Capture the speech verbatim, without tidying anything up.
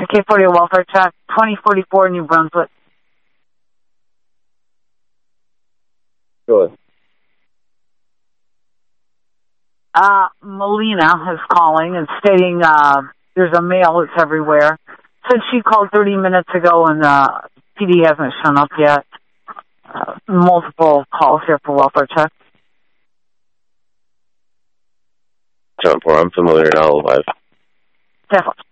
K forty welfare check, twenty forty-four New Brunswick. Go ahead. Uh, Melina is calling and stating uh, there's a mail that's everywhere. Said she called thirty minutes ago and uh, P D hasn't shown up yet. Uh, multiple calls here for welfare check. John Poor, I'm familiar and I'll live. Definitely.